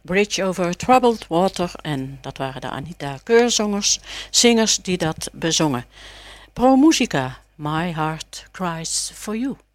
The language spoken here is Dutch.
Bridge over Troubled Water. En dat waren de Anita Keurzingers die dat bezongen. Pro Musica, My Heart Cries for You.